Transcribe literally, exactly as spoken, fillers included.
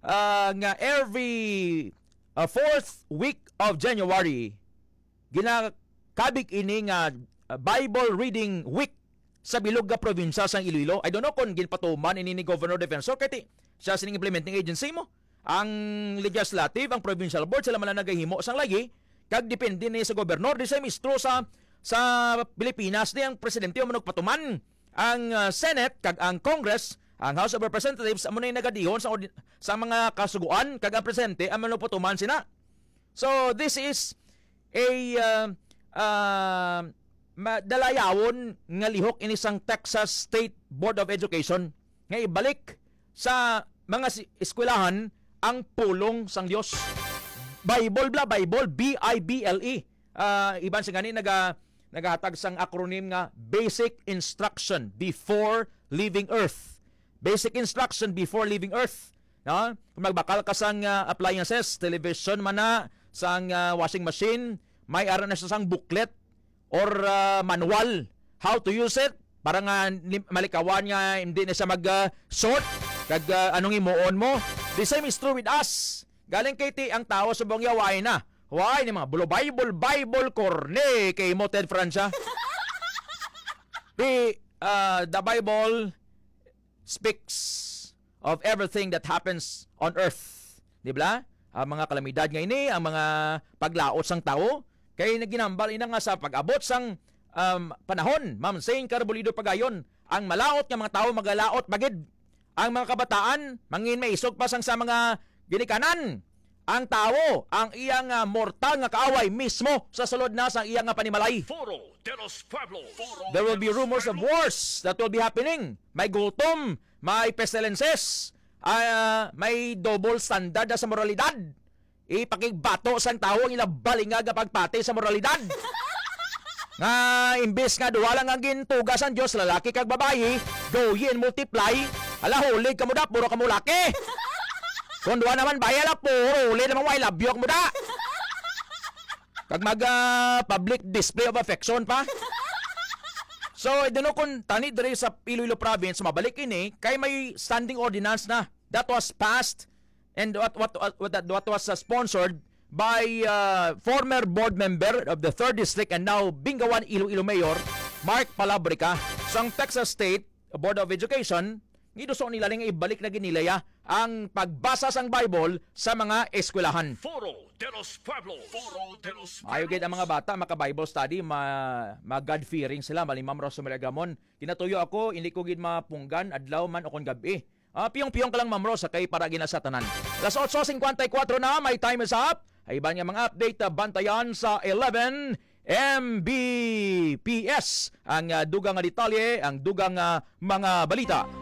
uh, nga every uh, fourth week of January ginakabig ini nga uh, Bible reading week sa bilog nga probinsya sa Iloilo. I don't know kung ginpatuman ini ni Governor Defensor kay siya sining implementing agency mo. Ang legislative, ang provincial board sila man nagahimo sang lagi kag depende ni sa gobernador di sa mistro sa sa Pilipinas ni ang presidente mo nagpatuman. Ang uh, Senate kag ang Congress, ang House of Representatives amo nay nagadihon sa sa mga kasuguan kag ang presidente amo nagpatuman sina. So this is a uh, uh, dalayawon nga lihok ini sang Texas State Board of Education nga ibalik sa mga eskwelahan ang pulong sang Dios. Bible bla Bible, B I B L E. Uh, iban sa gani naga nagahatag sang acronym nga Basic Instruction Before Leaving Earth. Basic Instruction Before Leaving Earth. No? Kung magbakal ka sang uh, appliances, television man na, sang uh, washing machine, may aran na sa sang booklet or uh, manual how to use it para nga malikawan nga hindi na siya mag-sort uh, kag uh, anong imuon mo. The same is true with us. Galing kay ti ang tao sa buong yawain na. Why ni mga bulo Bible, Bible, corne kay mo Ted Francia. The, uh, the Bible speaks of everything that happens on earth. Di ba? Ang mga kalamidad nga ini, ang mga paglaot sang tao, kay naginambal ina nga sa pag-abot sang um, panahon, Ma'am Saint Carbulido Pagayon, ang malaot nga mga tao magalaot magid. Ang mga kabataan, mangin may isog pa sang sa mga ginikanan. Ang tao, ang iyang uh, mortal nga kaaway mismo sa sulod na sa iyang uh, panimalay. There will be rumors of wars that will be happening. May gutom, may pestilences, uh, may double standard sa moralidad. Ipakigbato sang tao ang ilabalingag nga pagpati sa moralidad. Nga imbes nga duwa lang ang gintugas ang Diyos, lalaki kag babayi, go yin multiply. Ala, hulig ka mo da, puro ka mo laki. Kung duwa naman bayal na, puro hulig naman, why labyok mo da. Kag mag uh, public display of affection pa. So, I don't know kung tani diri sa Iloilo Province, mabalik ini, kay may standing ordinance na. That was passed and what what what, what, what was uh, sponsored by uh, former board member of the third District and now Bingawan Iloilo Mayor, Mark Palabrica. Sa Texas State Board of Education, giduso nila ning ibalik na ginilaya ang pagbasa sang Bible sa mga eskwelahan. Foro de los Pueblos. Foro de los Pueblos. Ayaw gid ang mga bata maka-Bible study, ma, ma God-fearing sila. Mali Ma'am Rosemary Agamon. Kinatuyo ako, hindi ko gid mapunggan adlaw man o kon gabi. Ah, piyong-piyong ka lang Ma'am Rose kay para gina sa tanan. Alas eight fifty-four na, my time is up. Ay iba nga mga update uh, bantayan sa eleven M B P S ang uh, dugang nga detalye, ang dugang uh, mga balita.